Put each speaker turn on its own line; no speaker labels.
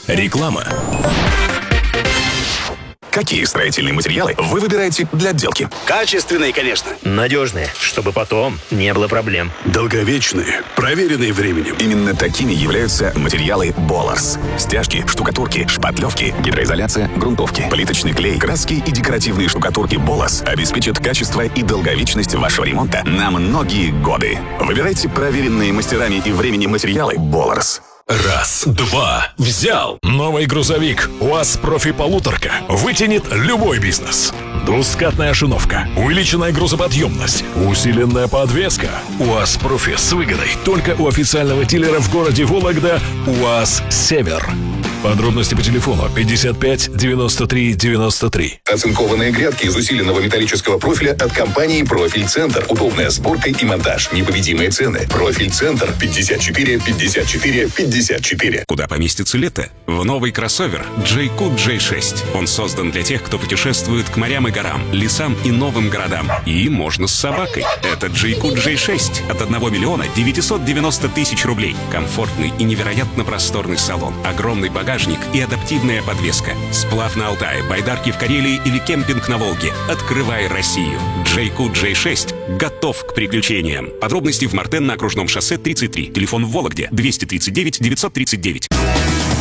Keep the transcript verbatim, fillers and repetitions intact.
Реклама. Какие строительные материалы вы выбираете для отделки?
Качественные, конечно.
Надежные, чтобы потом не было проблем.
Долговечные, проверенные временем.
Именно такими являются материалы Bolars. Стяжки, штукатурки, шпатлевки, гидроизоляция, грунтовки, плиточный клей, краски и декоративные штукатурки Bolars обеспечат качество и долговечность вашего ремонта на многие годы. Выбирайте проверенные мастерами и временем материалы Bolars.
Раз, два, взял. Новый грузовик УАЗ Профи Полуторка вытянет любой бизнес. Двускатная шиновка, увеличенная грузоподъемность, усиленная подвеска. УАЗ Профи с выгодой только у официального дилера в городе Вологда УАЗ Север. Подробности по телефону пятьдесят пять девяносто три девяносто три.
Оцинкованные грядки из усиленного металлического профиля от компании «Профиль Центр». Удобная сборка и монтаж. Непобедимые цены. «Профиль Центр» пятьдесят четыре пятьдесят четыре пятьдесят четыре.
Куда поместится лето? В новый кроссовер джей кью джей шесть. Он создан для тех, кто путешествует к морям и горам, лесам и новым городам. И можно с собакой. Это джей кью джей шесть от одного миллиона девятьсот девяносто тысяч рублей. Комфортный и невероятно просторный салон. Огромный багажник и адаптивная подвеска. Сплав на Алтае, байдарки в Карелии или кемпинг на Волге. Открывай Россию. джей кью джей шесть готов к приключениям. Подробности в Мартен на окружном шоссе тридцать три. Телефон в Вологде двести тридцать девять девятьсот тридцать девять.